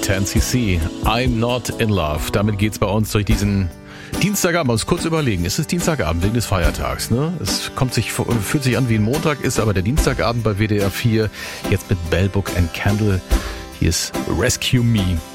10cc. I'm not in love. Damit geht's bei uns durch diesen Dienstagabend. Man muss kurz überlegen. Es ist Dienstagabend wegen des Feiertags, ne? Es fühlt sich an wie ein Montag, ist aber der Dienstagabend bei WDR 4. Jetzt mit Bell Book and Candle. Hier ist Rescue Me.